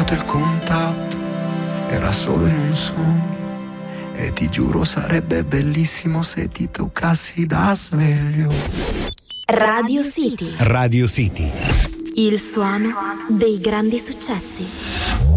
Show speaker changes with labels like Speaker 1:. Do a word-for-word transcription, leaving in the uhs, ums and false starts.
Speaker 1: trovato il contatto, era solo in un sogno. E ti giuro sarebbe bellissimo se ti toccassi da sveglio.
Speaker 2: Radio City.
Speaker 3: Radio City.
Speaker 2: Il suono dei grandi successi.